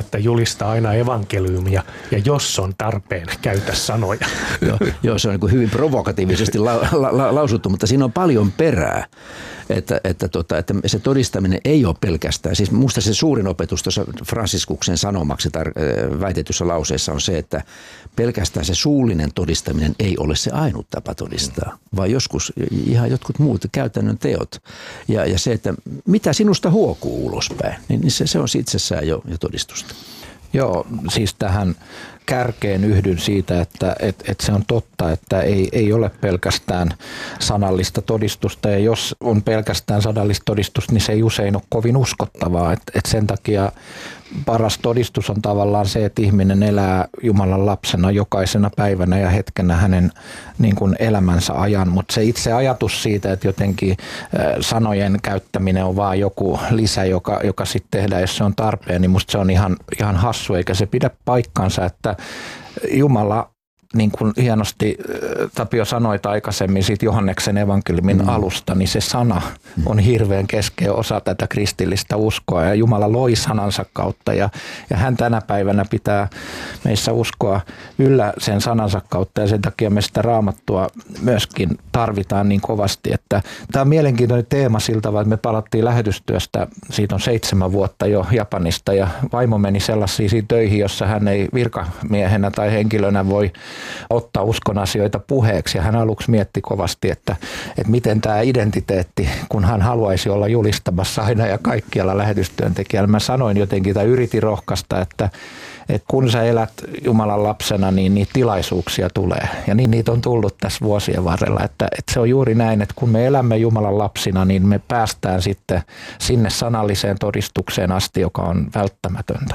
välttämättä julista aina evankeliumia, ja jos on tarpeen, käytä sanoja. Joo, se on niin kuin hyvin provokatiivisesti lausuttu, mutta siinä on paljon perää. Että se todistaminen ei ole pelkästään, siis minusta se suurin opetus tuossa Franciskuksen sanomaksi väitetyssä lauseessa on se, että pelkästään se suullinen todistaminen ei ole se ainut tapa todistaa, vaan joskus ihan jotkut muut käytännön teot. Ja se, että mitä sinusta huokuu ulospäin, niin se on itsessään jo todistusta. Joo, siis tähän kärkeen yhdyn siitä, että se on totta, että ei ole pelkästään sanallista todistusta, ja jos on pelkästään sanallista todistusta, niin se ei usein ole kovin uskottavaa. Et sen takia paras todistus on tavallaan se, että ihminen elää Jumalan lapsena jokaisena päivänä ja hetkenä hänen niin kuin elämänsä ajan, mutta se itse ajatus siitä, että jotenkin sanojen käyttäminen on vaan joku lisä, joka sitten tehdään, jos se on tarpeen, niin musta se on ihan hassu, eikä se pidä paikkansa, että Jumala, niin kuin hienosti Tapio sanoit aikaisemmin siitä Johanneksen evankeliumin alusta, niin se sana on hirveän keskeinen osa tätä kristillistä uskoa, ja Jumala loi sanansa kautta, ja hän tänä päivänä pitää meissä uskoa yllä sen sanansa kautta, ja sen takia me sitä Raamattua myöskin tarvitaan niin kovasti, että tämä on mielenkiintoinen teema siltä, että me palattiin lähetystyöstä, siitä on 7 vuotta jo Japanista, ja vaimo meni sellaisiin töihin, jossa hän ei virkamiehenä tai henkilönä voi ottaa uskon asioita puheeksi, ja hän aluksi mietti kovasti, että miten tämä identiteetti, kun hän haluaisi olla julistamassa aina ja kaikkialla lähetystyöntekijällä. Mä sanoin jotenkin tai yritin rohkaista, että kun sä elät Jumalan lapsena, niin niitä tilaisuuksia tulee. Ja niin niitä on tullut tässä vuosien varrella, että se on juuri näin, että kun me elämme Jumalan lapsina, niin me päästään sitten sinne sanalliseen todistukseen asti, joka on välttämätöntä.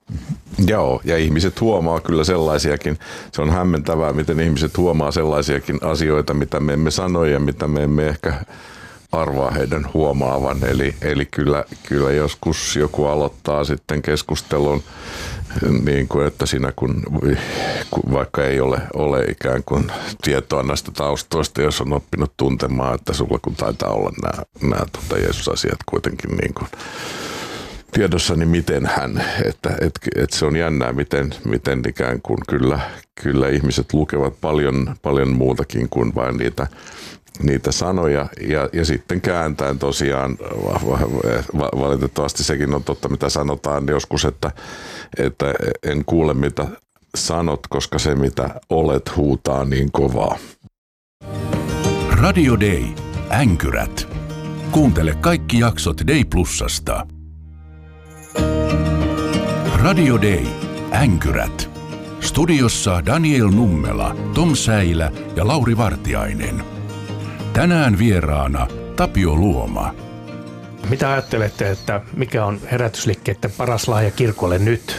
Joo, ja ihmiset huomaa kyllä sellaisiakin, se on hämmentävää, miten ihmiset huomaa sellaisiakin asioita, mitä me emme sano ja mitä me emme ehkä arvaa heidän huomaavan. Eli kyllä joskus joku aloittaa sitten keskustelun niin kuin, että siinä kun vaikka ei ole ikään kuin tietoa näistä taustoista, jos on oppinut tuntemaan, että sulla kun taitaa olla nämä Jeesus-asiat kuitenkin niin kuin tiedossa, niin miten hän, että se on jännää, miten ikään kuin kyllä ihmiset lukevat paljon muutakin kuin vain niitä sanoja ja sitten kääntäen tosiaan valitettavasti sekin on totta, mitä sanotaan joskus, että en kuule mitä sanot, koska se mitä olet huutaa niin kovaa. Radio Day. Änkyrät. Kuuntele kaikki jaksot Day Plusasta. Radio Day. Änkyrät. Studiossa Daniel Nummela, Tom Säilä ja Lauri Vartiainen. Tänään vieraana Tapio Luoma. Mitä ajattelette, että mikä on herätysliikkeiden paras lahja kirkolle nyt?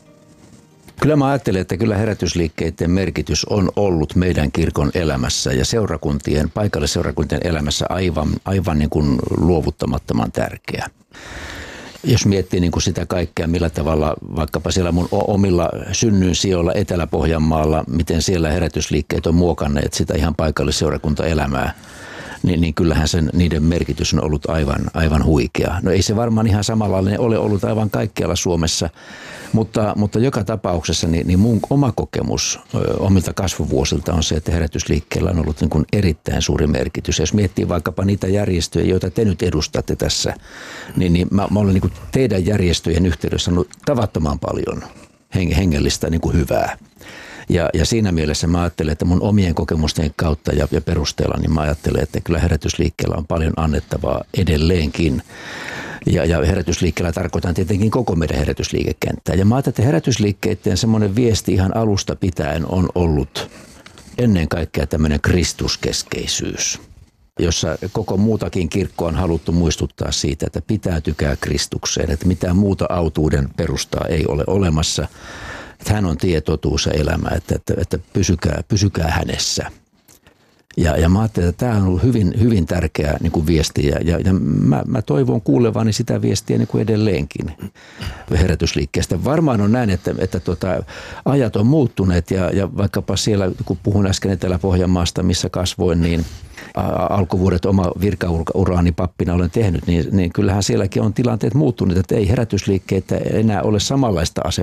Kyllä mä ajattelen, että kyllä herätysliikkeiden merkitys on ollut meidän kirkon elämässä ja paikallisseurakuntien elämässä aivan niin kuin luovuttamattoman tärkeä. Jos miettii niin kuin sitä kaikkea, millä tavalla vaikkapa siellä mun omilla synnyinsijoilla Etelä-Pohjanmaalla, miten siellä herätysliikkeet on muokanneet sitä ihan paikallisseurakuntaelämää, niin kyllähän niiden merkitys on ollut aivan huikea. No ei se varmaan ihan samanlainen ole ollut aivan kaikkialla Suomessa, mutta joka tapauksessa niin mun oma kokemus omilta kasvuvuosilta on se, että herätysliikkeellä on ollut niin kuin erittäin suuri merkitys. Jos miettii vaikkapa niitä järjestöjä, joita te nyt edustatte tässä, niin mä olen niin kuin teidän järjestöjen yhteydessä saanut tavattoman paljon hengellistä niin kuin hyvää. Ja siinä mielessä mä ajattelen, että mun omien kokemusten kautta ja perusteella, niin mä ajattelen, että kyllä herätysliikkeellä on paljon annettavaa edelleenkin. Ja herätysliikkeellä tarkoitan tietenkin koko meidän herätysliikekenttää. Ja mä ajattelen, että herätysliikkeiden semmoinen viesti ihan alusta pitäen on ollut ennen kaikkea tämmöinen kristuskeskeisyys, jossa koko muutakin kirkkoa on haluttu muistuttaa siitä, että pitäytykää Kristukseen, että mitään muuta autuuden perustaa ei ole olemassa. Että hän on tie, totuus ja elämä, että pysykää hänessä. Ja mä ajattelin, että tämä on ollut hyvin tärkeä niin kuin viesti ja mä toivon kuulevani sitä viestiä niin kuin edelleenkin herätysliikkeestä. Varmaan on näin, että ajat on muuttuneet ja vaikkapa siellä, kun puhun äsken Etelä-Pohjanmaasta, missä kasvoin, niin alkuvuodet oma virkauraani pappina olen tehnyt, niin kyllähän sielläkin on tilanteet muuttuneet, että ei herätysliikkeitä enää ole samanlaista asemaa